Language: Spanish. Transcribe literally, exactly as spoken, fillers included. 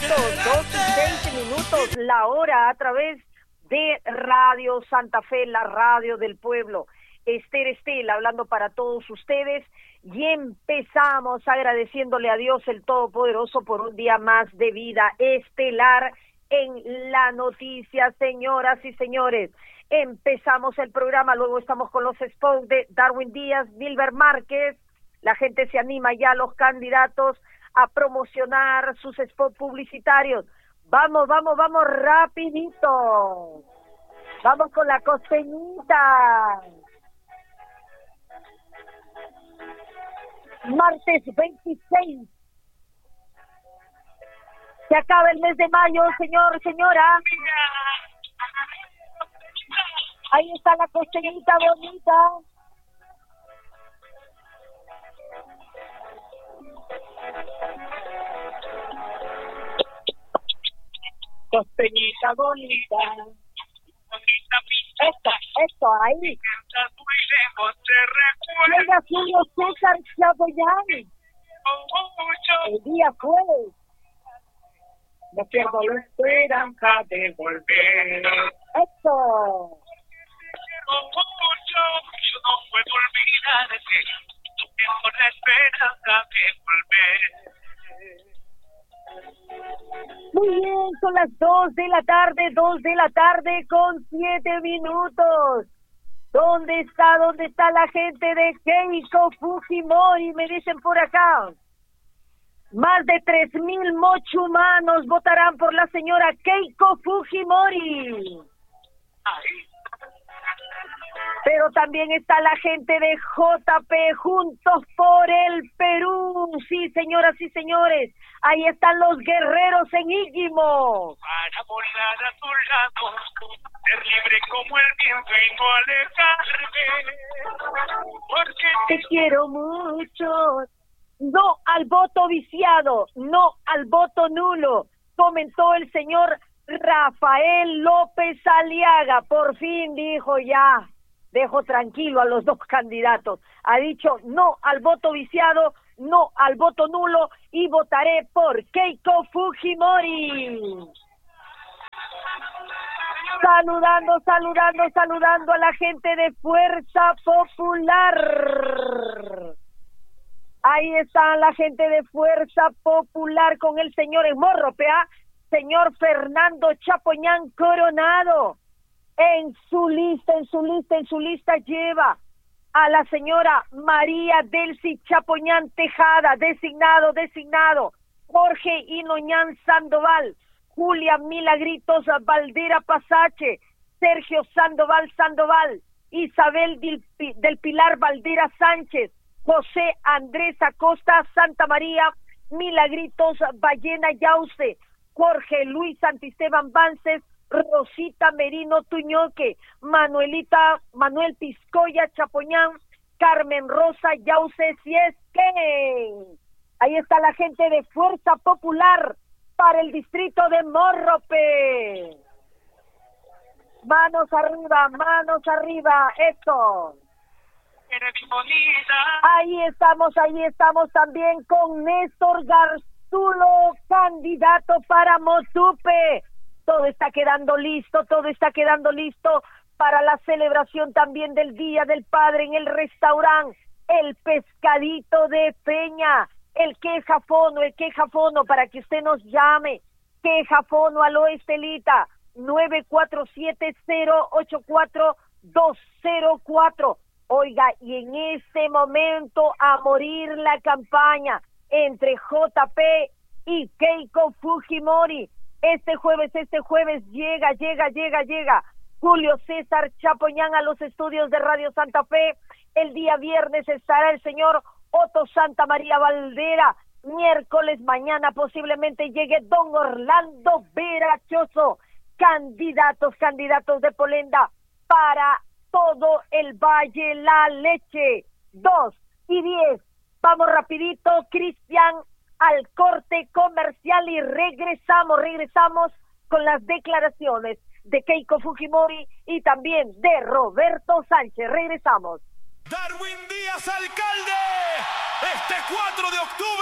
minutos, dos y seis minutos, la hora a través de Radio Santa Fe, la radio del pueblo. Esther Estela hablando para todos ustedes y empezamos agradeciéndole a Dios el Todopoderoso por un día más de vida estelar en la noticia, señoras y señores. Empezamos el programa, luego estamos con los spots de Darwin Díaz, Wilber Márquez. La gente se anima ya, los candidatos, a promocionar sus spots publicitarios. Vamos, vamos, vamos, rapidito. Vamos con la costeñita. Martes veintiséis. Se acaba el mes de mayo, señor, señora. Ahí está la costeñita bonita. Costeñita bonita. Esto, esto, ahí. Llega Julio César Chapoyán. El día jueves. No pierdo la esperanza de volver. Esto. Mucho, yo no puedo olvidarte. No pierdo la esperanza de volver. Muy bien, son las dos de la tarde, dos de la tarde con siete minutos. ¿Dónde está, dónde está la gente de Keiko Fujimori? Me dicen por acá. Más de tres mil mochumanos votarán por la señora Keiko Fujimori. Pero también está la gente de J P, Juntos por el Perú. Sí, señoras y señores, ahí están los guerreros en Íguimo. Para volar a tu lado, ser libre como el viento y no alejarme. Porque te quiero mucho. No al voto viciado, no al voto nulo, comentó el señor Rafael López Aliaga. Por fin dijo ya. Dejo tranquilo a los dos candidatos. Ha dicho no al voto viciado, no al voto nulo y votaré por Keiko Fujimori. Saludando, saludando, saludando a la gente de Fuerza Popular. Ahí está la gente de Fuerza Popular con el señor en Morropea, señor Fernando Chapoñán Coronado. En su lista, en su lista, en su lista lleva a la señora María Delcy Chapoñán Tejada, designado, designado, Jorge Inoñán Sandoval, Julia Milagritos Valdera Pasache, Sergio Sandoval Sandoval, Isabel del, del Pilar Valdera Sánchez, José Andrés Acosta Santa María, Milagritos Ballena Yauce, Jorge Luis Santisteban Vances, Rosita Merino Tuñoque, Manuelita, Manuel Piscoya Chapoñán, Carmen Rosa Yauce Siesque. Ahí está la gente de Fuerza Popular para el distrito de Morrope. Manos arriba, manos arriba, esto. Ahí estamos, ahí estamos también con Néstor Garzulo, candidato para Motupe. Todo está quedando listo, todo está quedando listo para la celebración también del Día del Padre en el restaurante El Pescadito de Peña, el quejafono, el quejafono para que usted nos llame, quejafono al Oestelita, nueve cuatro siete cero ocho cuatro dos cero cuatro. Oiga, y en este momento a morir la campaña entre J P y Keiko Fujimori. Este jueves, este jueves llega, llega, llega, llega Julio César Chapoñán a los estudios de Radio Santa Fe. El día viernes estará el señor Otto Santa María Valdera. Miércoles, mañana posiblemente llegue don Orlando Verachoso. Candidatos, candidatos de Polenda para todo el Valle La Leche. Dos y diez. Vamos rapidito, Cristian, al corte comercial y regresamos, regresamos con las declaraciones de Keiko Fujimori y también de Roberto Sánchez. Regresamos. Darwin Díaz, alcalde, este cuatro de octubre.